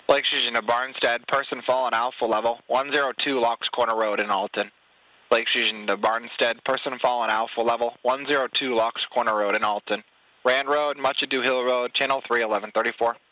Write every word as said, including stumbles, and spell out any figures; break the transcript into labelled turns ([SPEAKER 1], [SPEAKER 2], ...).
[SPEAKER 1] Lake Fusion to Barnstead, person fallen Alpha level, one zero two Locks Corner Road in Alton. Lake Fusion to Barnstead, person fallen Alpha level, one zero two Locks Corner Road in Alton. Rand Road, Much Ado Hill Road, channel three eleven thirty-four.